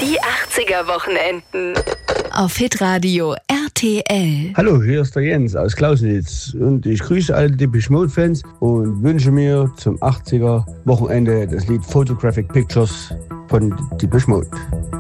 Die 80er Wochenenden. Auf Hitradio RTL. Hallo, hier ist der Jens aus Klausnitz und ich grüße alle Depeche Mode Fans und wünsche mir zum 80er Wochenende das Lied Photographic Pictures von Depeche Mode.